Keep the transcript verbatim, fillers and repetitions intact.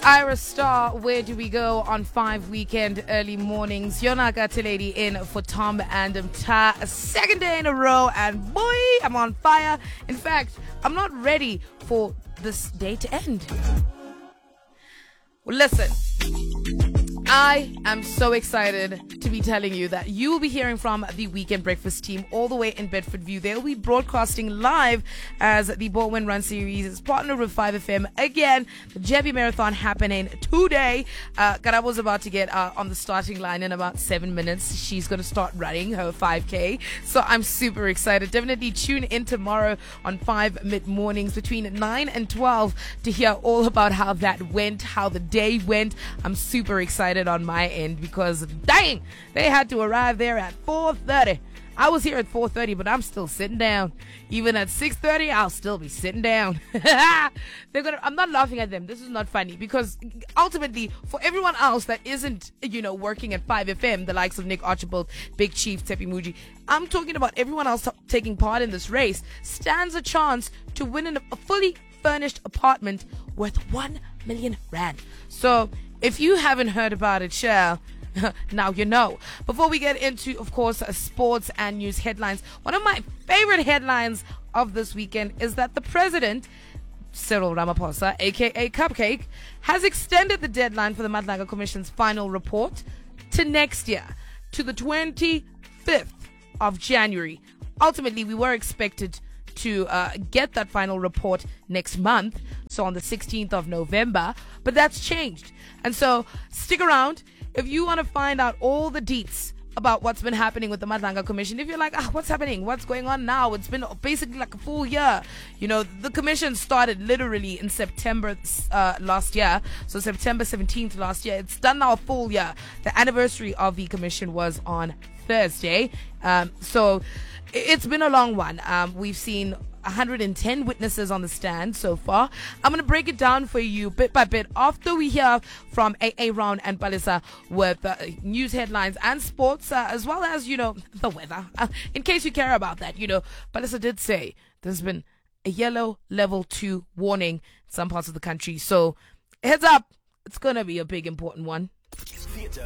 Ira Star, where do we go on five weekend early mornings? Yonaka Lady in for Tom and Ta. A second day in a row, and boy, I'm on fire. In fact, I'm not ready for this day to end. Well, listen. I am so excited to be telling you that you will be hearing from the Weekend Breakfast team all the way in Bedford View. They'll be broadcasting live as the Baldwin Run Series is partnered with five F M. Again, the J B Marathon happening today. Uh, Karabo's about to get uh, on the starting line in about seven minutes. She's going to start running her five K. So I'm super excited. Definitely tune in tomorrow on five mid-mornings between nine and twelve to hear all about how that went, how the day went. I'm super excited on my end because dang, they had to arrive there at four thirty. I was here at four thirty, but I'm still sitting down. Even at six thirty, I'll still be sitting down. They're gonna. I'm not laughing at them. This is not funny because ultimately, for everyone else that isn't, you know, working at five F M, the likes of Nick Archibald, Big Chief, Tepi Muji, I'm talking about everyone else t- taking part in this race stands a chance to win an, a fully furnished apartment worth one million rand. So if you haven't heard about it, share. Now you know. Before we get into, of course, uh, sports and news headlines, one of my favorite headlines of this weekend is that the president, Cyril Ramaphosa, aka Cupcake, has extended the deadline for the Madlanga Commission's final report to next year, to the twenty-fifth of January. Ultimately, we were expected to uh, get that final report next month, so on the sixteenth of November, but that's changed. And so stick around if you want to find out all the deets about what's been happening with the Madlanga Commission. If you're like, ah, what's happening? What's going on now? It's been basically like a full year. You know, the commission started literally in September uh, last year. So September seventeenth last year. It's done now a full year. The anniversary of the commission was on Thursday. Um, so it's been a long one. Um, we've seen one hundred ten witnesses on the stand so far. I'm going to break it down for you bit by bit after we hear from A A Round and Palisa with uh, news headlines and sports, uh, as well as, you know, the weather. Uh, in case you care about that, you know, Palisa did say there's been a yellow level two warning in some parts of the country. So heads up, it's going to be a big important one.